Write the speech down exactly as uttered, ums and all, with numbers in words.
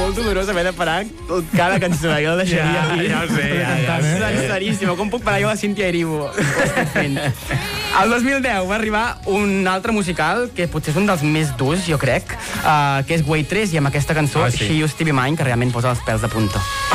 molt dolorós haver de parar cada cançó. Jo la deixaria Ja, aquí. ja ho sé, ja, ja ho sé. Sinceríssima. Com puc parar jo la Cíntia Erivo? El dos mil deu va arribar un altre musical que potser és un dels més durs, jo crec, uh, que és Waitress, i amb aquesta cançó, Ah, sí. She Used to Be Mine, que realment posa els pèls de punta.